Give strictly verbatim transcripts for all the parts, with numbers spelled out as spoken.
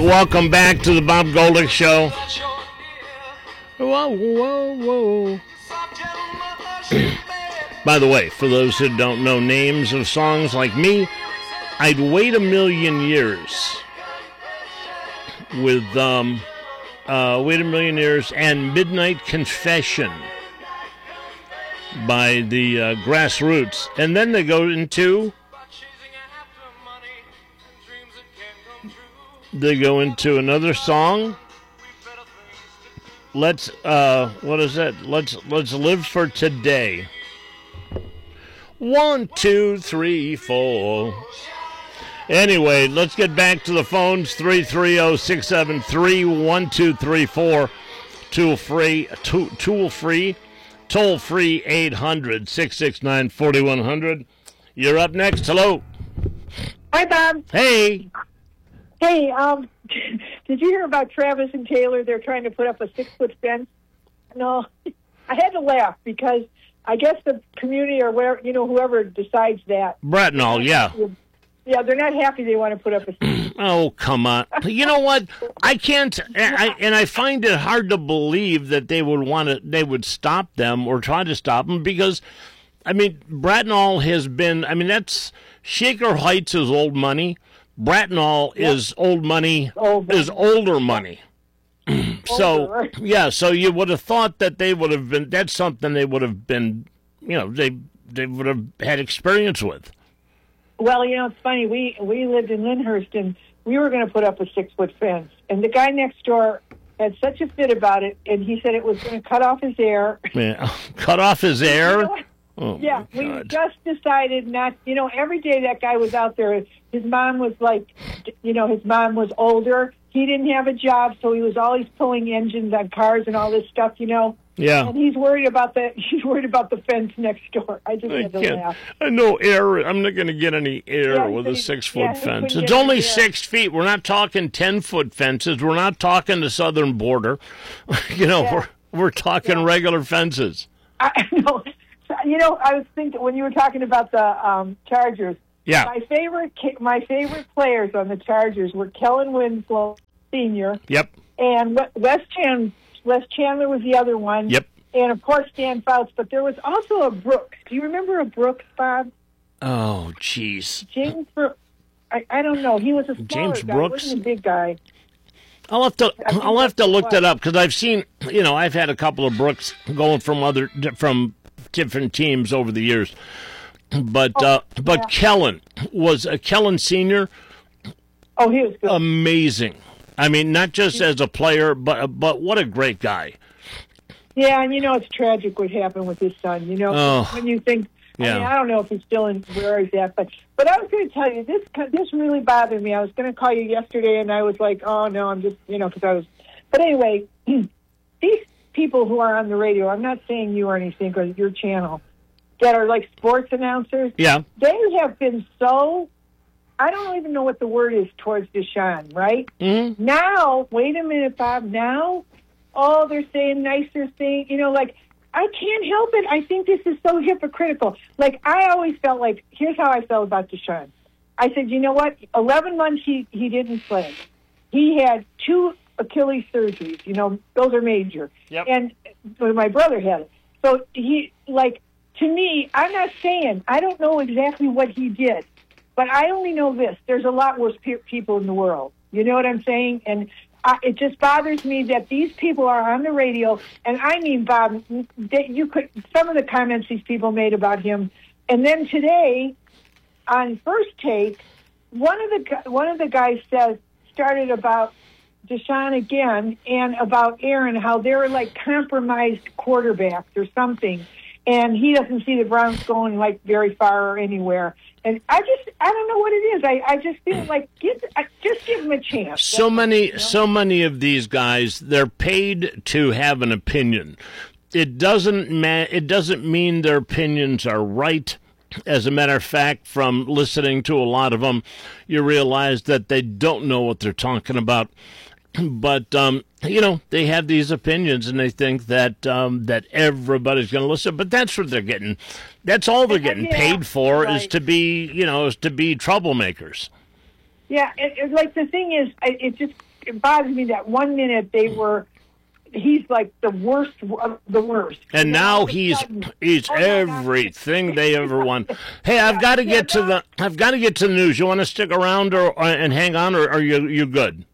welcome back to the Bob Goldick Show. Whoa, whoa, whoa. By the way, for those who don't know names of songs like me, I'd Wait a Million Years with um, uh, Wait a Million Years and Midnight Confession by the uh, Grassroots. And then they go into they go into another song. Let's uh, what is that? Let's let's live for today. One, two, three, four. Anyway, let's get back to the phones. three three zero, six seven three, one two three four. Tool free, tool, tool free, toll free eight hundred, six six nine, four one zero zero. You're up next. Hello. Hi, Bob. Hey. Hey, um, did you hear about Travis and Taylor? They're trying to put up a six-foot fence. No, I had to laugh because I guess the community or whatever, you know, whoever decides that. Bretnall, yeah. Yeah, they're not happy they want to put up a... Oh, come on. You know what? I can't, I, and I find it hard to believe that they would want to, they would stop them or try to stop them because, I mean, Bretnall has been, I mean, that's, Shaker Heights is old money. Bretnall yep. is old money, old is older money. So, yeah, so you would have thought that they would have been, that's something they would have been, you know, they they would have had experience with. Well, you know, it's funny. We we lived in Lyndhurst, and we were going to put up a six-foot fence. And the guy next door had such a fit about it, and he said it was going to cut off his air. Yeah, cut off his air? You know, oh, yeah, we just decided not, you know, every day that guy was out there, his mom was like, you know, his mom was older. He didn't have a job, so he was always pulling engines on cars and all this stuff, you know. Yeah. And he's worried about the he's worried about the fence next door. I just I had to can't, laugh. I know air. I'm not going to get any air Yeah, with a he- six foot yeah, he fence. couldn't It's get only any air. six feet. We're not talking ten foot fences. We're not talking the southern border. you know, Yeah. we're we're talking Yeah. regular fences. I know. You know, I was thinking when you were talking about the um, Chargers. Yeah. My favorite ki- my favorite players on the Chargers were Kellen Winslow Senior Yep. and We- Wes Chan- Wes Chandler was the other one. Yep. And of course Dan Fouts, but there was also a Brooks. Do you remember a Brooks, Bob? Oh, jeez. James Brooks. I, I don't know. He was a smaller James guy. Brooks? He wasn't a big guy. I'll have to I think I'll have to that's look what- that up because I've seen, you know, I've had a couple of Brooks going from other from different teams over the years. But Oh, uh, but yeah. Kellen was a Kellen Senior Oh, he was good. amazing. I mean, not just as a player, but but what a great guy. Yeah, and you know it's tragic what happened with his son. You know, Oh, when you think, I yeah. mean, I don't know if he's still in where he's at, but but I was going to tell you this. This really bothered me. I was going to call you yesterday, and I was like, oh no, I'm just, you know, because I was. But anyway, these people who are on the radio, I'm not saying you or anything, because your channel, that are like sports announcers. Yeah. They have been so. I don't even know what the word is towards Deshaun, right? Mm-hmm. Now, wait a minute, Bob. Now, oh, they're saying nicer things. You know, like, I can't help it. I think this is so hypocritical. Like, I always felt like, here's how I felt about Deshaun. I said, you know what? eleven months he, he didn't play. He had two Achilles surgeries. You know, those are major. Yep. And well, my brother had it. So he, like, to me, I'm not saying, I don't know exactly what he did. But I only know this. There's a lot worse pe- people in the world. You know what I'm saying? And I, it just bothers me that these people are on the radio. And I mean, Bob, that you could some of the comments these people made about him. And then today, on First Take, one of the gu- one of the guys says started about Deshaun again and about Aaron, how they're like compromised quarterbacks or something. And he doesn't see the Browns going like very far or anywhere. And I just, I don't know what it is. I, I just feel like, give, I- just give them a chance. So That's- many, you know? so many of these guys, they're paid to have an opinion. It doesn't ma- It doesn't mean their opinions are right. As a matter of fact, from listening to a lot of them, you realize that they don't know what they're talking about. But um, you know, they have these opinions, and they think that um, that everybody's going to listen. But that's what they're getting. That's all they're getting Yeah, paid for is right. to be, you know, is to be troublemakers. Yeah, it, it, like the thing is, I, it just it bothers me that one minute they were, he's like the worst of the worst. And now he's he's oh everything they ever want. Hey, I've got to get to the I've got to get to the news. You want to stick around or and hang on, or are you you good?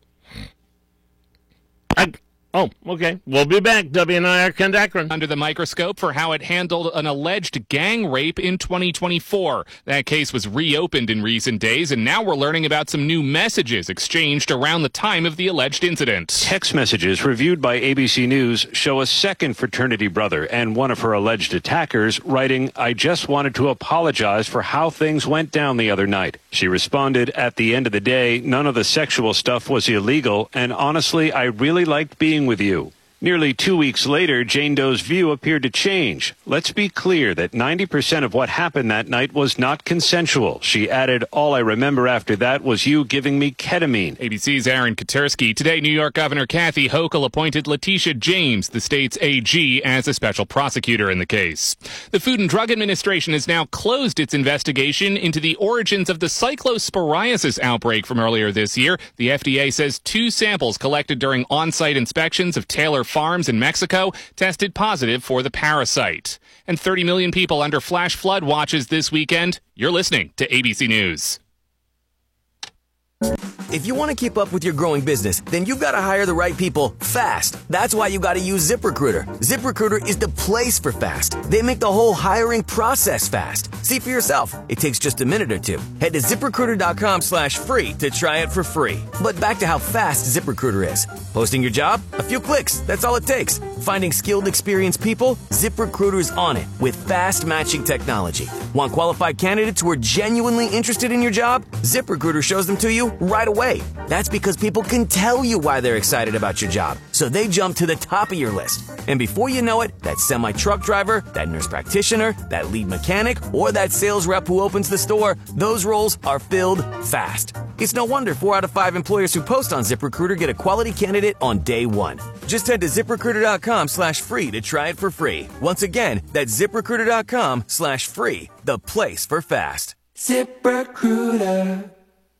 I, oh, okay. We'll be back. W N I R Ken Dackron. Under the microscope for how it handled an alleged gang rape in twenty twenty-four. That case was reopened in recent days, and now we're learning about some new messages exchanged around the time of the alleged incident. Text messages reviewed by A B C News show a second fraternity brother and one of her alleged attackers writing, "I just wanted to apologize for how things went down the other night." She responded, "At the end of the day, none of the sexual stuff was illegal, and honestly, I really liked being with you." Nearly two weeks later, Jane Doe's view appeared to change. "Let's be clear that ninety percent of what happened that night was not consensual." She added, "All I remember after that was you giving me ketamine." A B C's Aaron Katersky. Today, New York Governor Kathy Hochul appointed Letitia James, the state's A G, as a special prosecutor in the case. The Food and Drug Administration has now closed its investigation into the origins of the cyclosporiasis outbreak from earlier this year. The F D A says two samples collected during on-site inspections of Taylor Farms in Mexico tested positive for the parasite. And thirty million people under flash flood watches this weekend. You're listening to A B C News. If you want to keep up with your growing business, then you've got to hire the right people fast. That's why you got to use ZipRecruiter. ZipRecruiter is the place for fast. They make the whole hiring process fast. See for yourself. It takes just a minute or two. Head to ZipRecruiter.com slash free to try it for free. But back to how fast ZipRecruiter is. Posting your job? A few clicks. That's all it takes. Finding skilled, experienced people? ZipRecruiter's on it with fast matching technology. Want qualified candidates who are genuinely interested in your job? ZipRecruiter shows them to you right away. That's because people can tell you why they're excited about your job, so they jump to the top of your list. And before you know it, that semi-truck driver, that nurse practitioner, that lead mechanic, or that sales rep who opens the store, those roles are filled fast. It's no wonder four out of five employers who post on ZipRecruiter get a quality candidate on day one. Just head to ZipRecruiter.com slash free to try it for free. Once again, that's ZipRecruiter.com slash free, the place for fast. ZipRecruiter.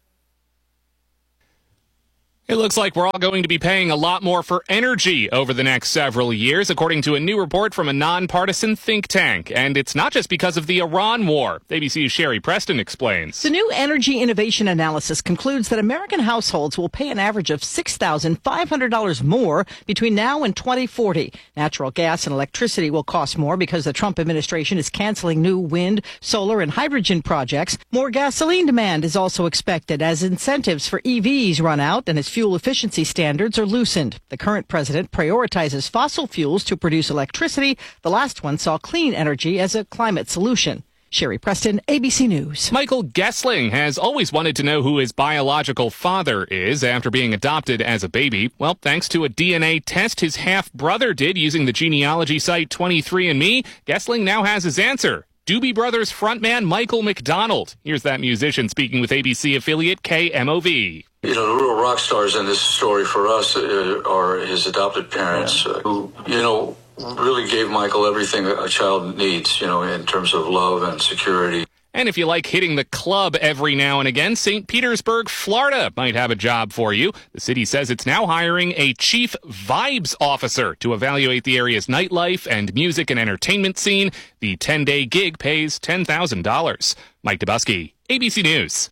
It looks like we're all going to be paying a lot more for energy over the next several years, according to a new report from a nonpartisan think tank. And it's not just because of the Iran war. A B C's Sherry Preston explains. The new energy innovation analysis concludes that American households will pay an average of six thousand five hundred dollars more between now and twenty forty. Natural gas and electricity will cost more because the Trump administration is canceling new wind, solar, and hydrogen projects. More gasoline demand is also expected as incentives for E Vs run out and as fuel Fuel efficiency standards are loosened. The current president prioritizes fossil fuels to produce electricity. The last one saw clean energy as a climate solution. Sherry Preston, A B C News. Michael Gessling has always wanted to know who his biological father is after being adopted as a baby. Well, thanks to a D N A test his half-brother did using the genealogy site twenty-three and me, Gessling now has his answer. Doobie Brothers frontman Michael McDonald. Here's that musician speaking with A B C affiliate K M O V. You know, the real rock stars in this story for us uh, are his adopted parents, uh, who, you know, really gave Michael everything a child needs, you know, in terms of love and security. And if you like hitting the club every now and again, Saint Petersburg, Florida might have a job for you. The city says it's now hiring a chief vibes officer to evaluate the area's nightlife and music and entertainment scene. The ten-day gig pays ten thousand dollars. Mike Dubusky, A B C News.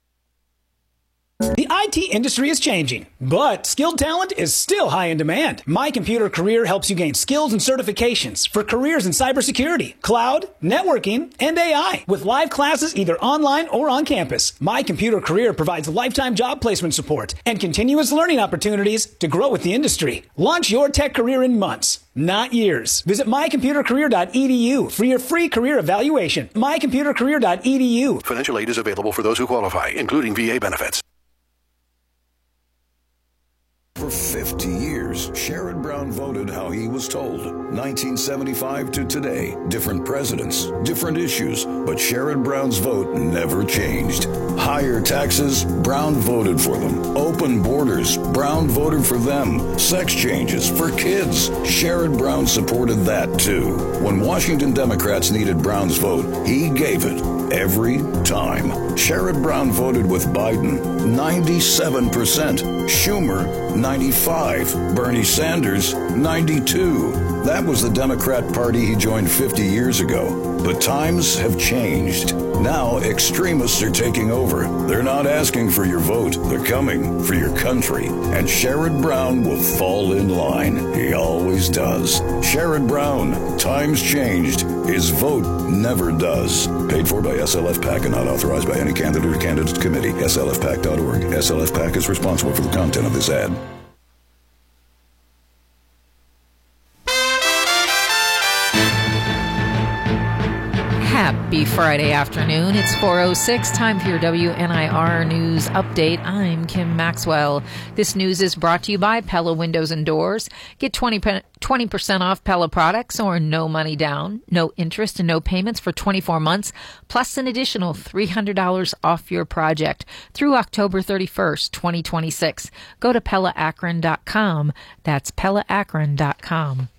The I T industry is changing, but skilled talent is still high in demand. My Computer Career helps you gain skills and certifications for careers in cybersecurity, cloud, networking, and A I. With live classes either online or on campus, My Computer Career provides lifetime job placement support and continuous learning opportunities to grow with the industry. Launch your tech career in months, not years. Visit my computer career dot e d u for your free career evaluation. my computer career dot e d u. Financial aid is available for those who qualify, including V A benefits. For fifty years, Sherrod Brown voted how he was told. nineteen seventy-five to today, different presidents, different issues, but Sherrod Brown's vote never changed. Higher taxes, Brown voted for them. Open borders, Brown voted for them. Sex changes for kids, Sherrod Brown supported that too. When Washington Democrats needed Brown's vote, he gave it. every time. Sherrod Brown voted with Biden ninety-seven percent, Schumer ninety-five, Bernie Sanders ninety-two. That was the Democrat Party he joined fifty years ago. But times have changed. Now extremists are taking over. They're not asking for your vote. They're coming for your country. And Sherrod Brown will fall in line. He always does. Sherrod Brown, times changed. His vote never does. Paid for by S L F PAC and not authorized by any candidate or candidate committee. S L F PAC dot org. S L F PAC is responsible for the content of this ad. Happy Friday afternoon. It's four oh six, time for your W N I R News Update. I'm Kim Maxwell. This news is brought to you by Pella Windows and Doors. Get twenty percent off Pella products or no money down, no interest and no payments for twenty-four months, plus an additional three hundred dollars off your project through October thirty-first, twenty twenty-six. Go to Pella Akron dot com. That's Pella Akron dot com.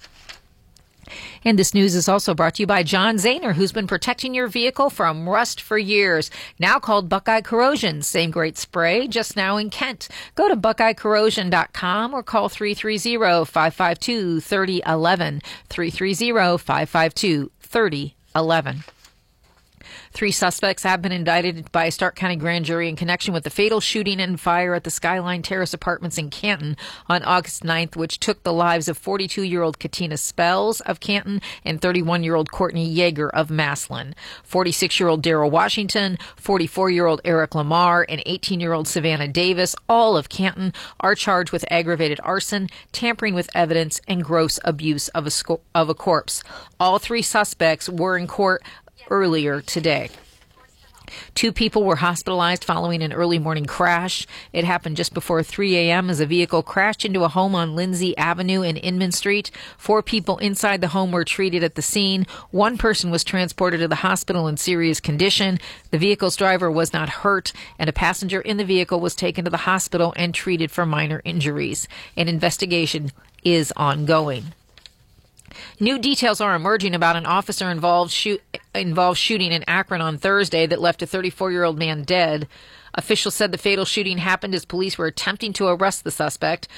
And this news is also brought to you by John Zahner, who's been protecting your vehicle from rust for years. Now called Buckeye Corrosion. Same great spray, just now in Kent. Go to Buckeye Corrosion dot com or call three three zero, five five two, three oh one one, three three zero, five five two, three oh one one. Three suspects have been indicted by a Stark County grand jury in connection with the fatal shooting and fire at the Skyline Terrace Apartments in Canton on August ninth, which took the lives of forty-two-year-old Katina Spells of Canton and thirty-one-year-old Courtney Yeager of Maslin. forty-six-year-old Darrell Washington, forty-four-year-old Eric Lamar, and eighteen-year-old Savannah Davis, all of Canton, are charged with aggravated arson, tampering with evidence, and gross abuse of a, sco- of a corpse. All three suspects were in court earlier today. Two people were hospitalized following an early morning crash. It happened just before three a.m. as a vehicle crashed into a home on Lindsay Avenue in Inman Street. Four people inside the home were treated at the scene. One person was transported to the hospital in serious condition. The vehicle's driver was not hurt, and a passenger in the vehicle was taken to the hospital and treated for minor injuries. An investigation is ongoing. New details are emerging about an officer involved shoot, involved shooting in Akron on Thursday that left a thirty-four-year-old man dead. Officials said the fatal shooting happened as police were attempting to arrest the suspect.